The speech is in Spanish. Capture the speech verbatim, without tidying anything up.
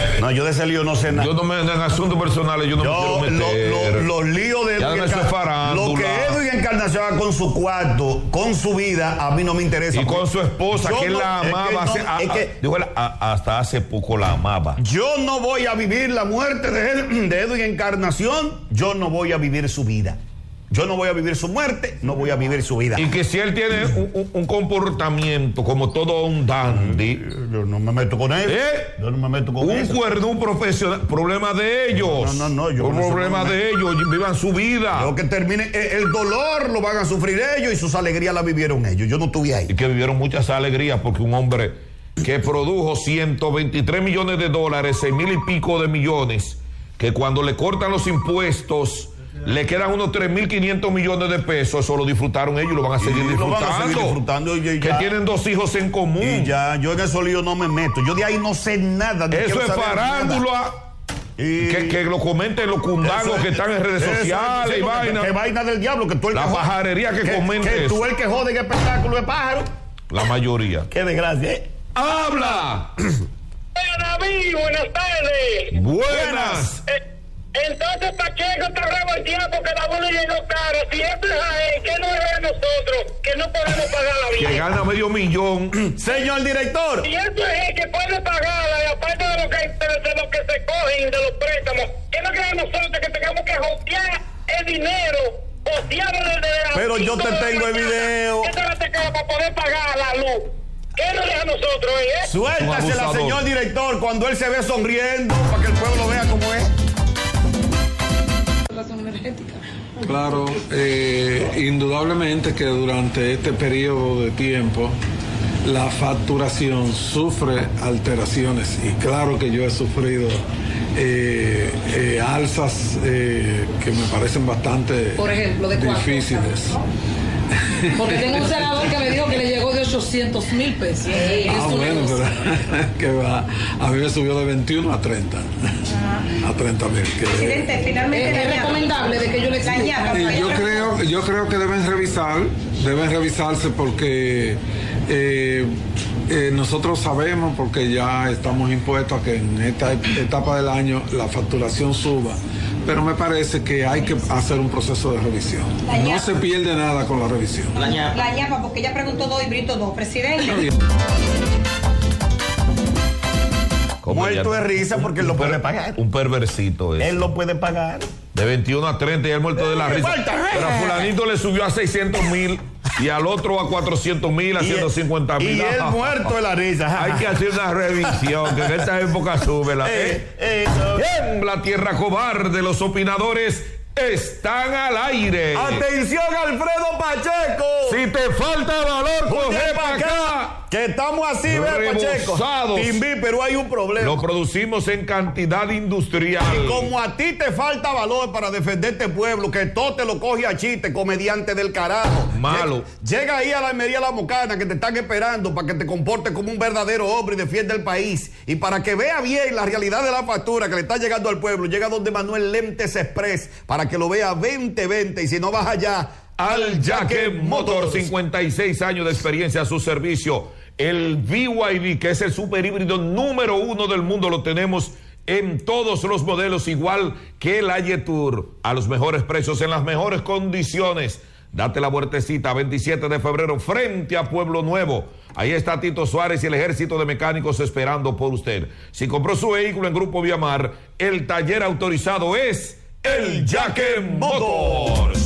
No, yo de ese lío no sé nada. Yo no me, en asuntos personales yo no yo, me quiero meter. Los lo, lo líos de Edwin Encarnación. Lo que Edwin Encarnación haga con su cuarto, con su vida, a mí no me interesa. Y con su esposa, que él no, la amaba. Es que hace, no, a, es que, a, digo, a, hasta hace poco la amaba. Yo no voy a vivir la muerte de, de Edwin Encarnación. Yo no voy a vivir su vida. Yo no voy a vivir su muerte, no voy a vivir su vida. Y que si él tiene un, un, un comportamiento como todo un dandy. Yo no me meto con él. ¿Eh? Yo no me meto con un eso. Un cuerno, un profesional. Problema de ellos. No, no, no. Yo un problema de ellos. Vivan su vida. Lo que termine, el dolor lo van a sufrir ellos y sus alegrías las vivieron ellos. Yo no estuve ahí. Y que vivieron muchas alegrías porque un hombre que produjo ciento veintitrés millones de dólares, seis mil y pico de millones, que cuando le cortan los impuestos le quedan unos tres mil quinientos millones de pesos. Eso lo disfrutaron ellos y lo van a seguir y disfrutando. Van a seguir disfrutando y que tienen dos hijos en común. Y ya, yo en esos líos no me meto. Yo de ahí no sé nada. Eso es farándula. Y que, que lo comenten los cundangos que están en redes sociales sí, y vaina. Que vaina del diablo. Que tú el la que pajarería que, que comenta. Que tú el que jode en espectáculo de pájaro. La mayoría. Qué desgracia, ¿eh? ¡Habla! David, buenas tardes. Buenas. Eh, entonces Pacheco está revolteado porque la bola llegó cara. Si esto es a él, ¿qué no es a nosotros? Que no podemos pagar la vida. Que gana medio millón. Señor director. Si esto es él que puede pagarla, y aparte de lo que, de lo que se cogen de los préstamos, ¿qué no queda a nosotros que tengamos que jotear el dinero? Jotearlo desde la. Pero yo te tengo el video. ¿Qué te te queda para poder pagar la luz? ¿Qué nos deja a nosotros, eh? Suéltasela, señor director, cuando él se ve sonriendo, para que el pueblo vea cómo es. Claro, eh, indudablemente que durante este periodo de tiempo la facturación sufre alteraciones y claro que yo he sufrido eh, eh, alzas eh, que me parecen bastante Por ejemplo, ¿de cuánto? difíciles. Porque tengo un senador que me dijo que le llegó de ochocientos mil pesos. Ah, bueno, pero que va. A mí me subió de veintiuno a treinta. Ah. A treinta mil. Presidente, finalmente es, es recomendable de que yo le explique. Yo creo, yo creo que deben revisar, deben revisarse porque eh, eh, nosotros sabemos, porque ya estamos impuestos a que en esta etapa del año la facturación suba. Pero me parece que hay que hacer un proceso de revisión. No se pierde nada con la revisión. La ñapa, la ñapa porque ella preguntó dos y Brito dos, presidente. Muerto de risa porque él lo puede pagar. Un perversito ese. Él lo puede pagar. De veintiuno a treinta y él muerto de la risa. Pero a fulanito le subió a seiscientos mil y al otro a cuatrocientos mil, a ciento cincuenta mil. Y él muerto de la risa. Hay que hacer una revisión, que en esta época sube la... Eh, eh, Tiembla tierra cobarde, los opinadores están al aire. Atención, Alfredo Pacheco. Si te falta valor, coge para acá. Que estamos así, ve, Pacheco. Timbi, pero hay un problema. Lo producimos en cantidad industrial. Y como a ti te falta valor para defender este pueblo, que todo te lo coge a chiste, comediante del carajo. Malo. Llega, llega ahí a la Almería La Mocana, que te están esperando para que te comportes como un verdadero hombre y defienda el país. Y para que vea bien la realidad de la factura que le está llegando al pueblo, llega donde Manuel Lentes Express, para que lo vea veinte veinte. Y si no vas allá, al Yaque Motor, cincuenta y seis años de experiencia a su servicio. El B Y D, que es el super híbrido número uno del mundo, lo tenemos en todos los modelos, igual que el Ayetour, a los mejores precios, en las mejores condiciones. Date la vueltecita, veintisiete de febrero, frente a Pueblo Nuevo. Ahí está Tito Suárez y el ejército de mecánicos esperando por usted. Si compró su vehículo en Grupo Viamar, el taller autorizado es el Yaque Motors.